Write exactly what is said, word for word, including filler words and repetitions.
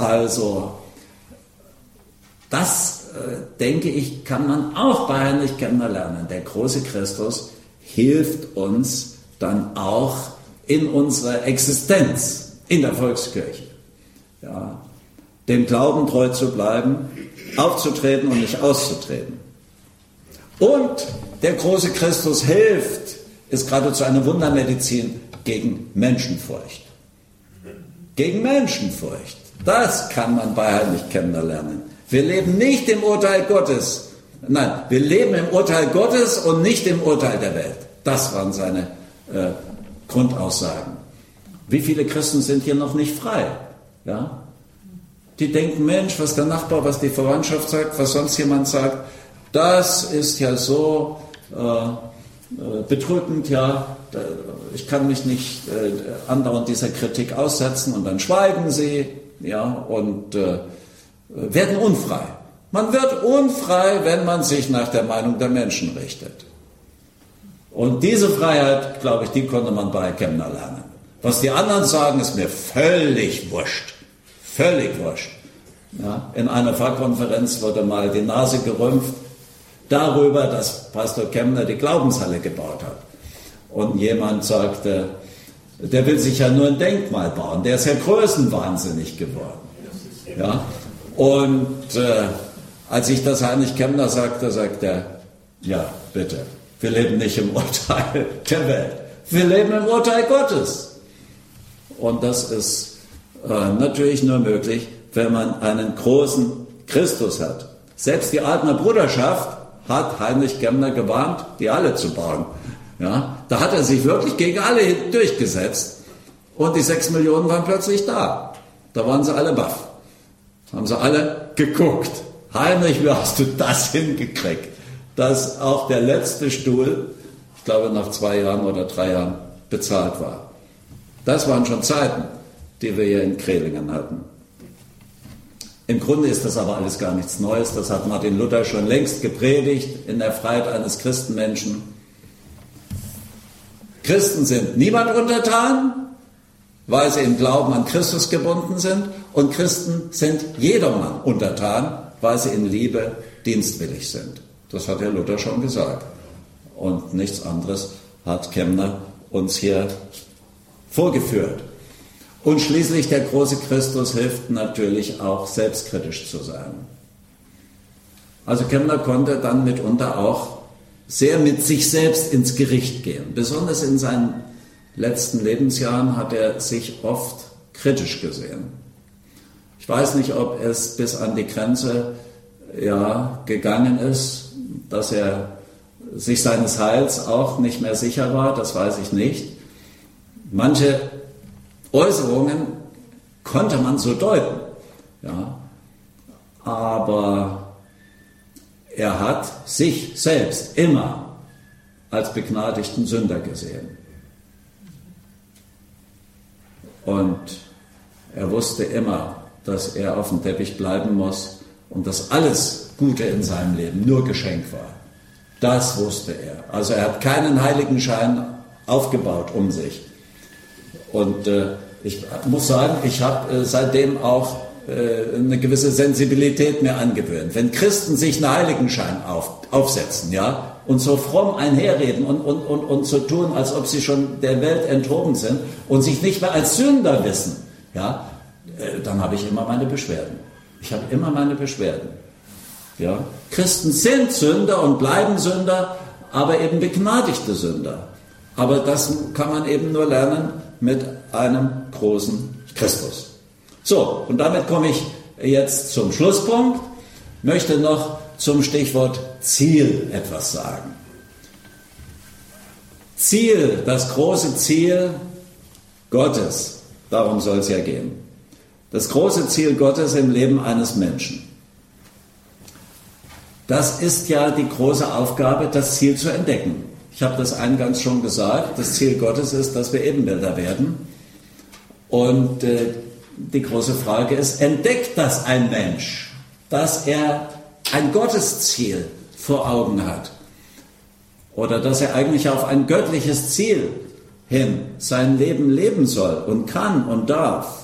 Also, das, äh, denke ich, kann man auch bei Heinrich Kemner lernen. Der große Christus hilft uns dann auch in unserer Existenz in der Volkskirche. Ja, dem Glauben treu zu bleiben, aufzutreten und nicht auszutreten. Und der große Christus hilft, ist geradezu eine Wundermedizin gegen Menschenfurcht. Gegen Menschenfurcht. Das kann man bei Heinrich Kemner lernen. Wir leben nicht im Urteil Gottes. Nein, wir leben im Urteil Gottes und nicht im Urteil der Welt. Das waren seine äh, Grundaussagen. Wie viele Christen sind hier noch nicht frei? Ja? Die denken, Mensch, was der Nachbar, was die Verwandtschaft sagt, was sonst jemand sagt, das ist ja so äh, äh, bedrückend, ja, ich kann mich nicht äh, andauernd dieser Kritik aussetzen, und dann schweigen sie, ja, und äh, werden unfrei. Man wird unfrei, wenn man sich nach der Meinung der Menschen richtet. Und diese Freiheit, glaube ich, die konnte man bei Kemner lernen. Was die anderen sagen, ist mir völlig wurscht. Völlig wurscht. Ja, in einer Pfarrkonferenz wurde mal die Nase gerümpft darüber, dass Pastor Kemner die Glaubenshalle gebaut hat. Und jemand sagte, der will sich ja nur ein Denkmal bauen, der ist ja größenwahnsinnig geworden. Ja? Und äh, als ich das Heinrich Kemner sagte, sagte er, ja, bitte, wir leben nicht im Urteil der Welt, wir leben im Urteil Gottes. Und das ist äh, natürlich nur möglich, wenn man einen großen Christus hat. Selbst die Ahlner Bruderschaft hat Heinrich Kemner gewarnt, die Halle zu bauen. Ja, da hat er sich wirklich gegen alle durchgesetzt, und die sechs Millionen waren plötzlich da. Da waren sie alle baff. Haben sie alle geguckt. Heinrich, wie hast du das hingekriegt, dass auch der letzte Stuhl, ich glaube nach zwei Jahren oder drei Jahren, bezahlt war. Das waren schon Zeiten, die wir hier in Krehlingen hatten. Im Grunde ist das aber alles gar nichts Neues. Das hat Martin Luther schon längst gepredigt in der Freiheit eines Christenmenschen. Christen sind niemand untertan, weil sie im Glauben an Christus gebunden sind, und Christen sind jedermann untertan, weil sie in Liebe dienstwillig sind. Das hat Herr Luther schon gesagt. Und nichts anderes hat Kemner uns hier vorgeführt. Und schließlich der große Christus hilft natürlich auch, selbstkritisch zu sein. Also Kemner konnte dann mitunter auch sehr mit sich selbst ins Gericht gehen. Besonders in seinen letzten Lebensjahren hat er sich oft kritisch gesehen. Ich weiß nicht, ob es bis an die Grenze ja, gegangen ist, dass er sich seines Heils auch nicht mehr sicher war, das weiß ich nicht. Manche Äußerungen konnte man so deuten, ja, aber er hat sich selbst immer als begnadigten Sünder gesehen. Und er wusste immer, dass er auf dem Teppich bleiben muss und dass alles Gute in seinem Leben nur Geschenk war. Das wusste er. Also er hat keinen Heiligenschein aufgebaut um sich. Und äh, ich muss sagen, ich habe äh, seitdem auch äh, eine gewisse Sensibilität mir angewöhnt. Wenn Christen sich einen Heiligenschein auf, aufsetzen, ja, und so fromm einherreden und, und, und, und so tun, als ob sie schon der Welt enthoben sind und sich nicht mehr als Sünder wissen, ja, äh, dann habe ich immer meine Beschwerden. Ich habe immer meine Beschwerden. Ja. Christen sind Sünder und bleiben Sünder, aber eben begnadigte Sünder. Aber das kann man eben nur lernen mit einem großen Christus. So, und damit komme ich jetzt zum Schlusspunkt, möchte noch zum Stichwort Ziel etwas sagen. Ziel, das große Ziel Gottes, darum soll es ja gehen. Das große Ziel Gottes im Leben eines Menschen. Das ist ja die große Aufgabe, das Ziel zu entdecken. Ich habe das eingangs schon gesagt, das Ziel Gottes ist, dass wir Ebenbilder werden. Und äh, die große Frage ist, entdeckt das ein Mensch, dass er ein Gottesziel vor Augen hat? Oder dass er eigentlich auf ein göttliches Ziel hin sein Leben leben soll und kann und darf?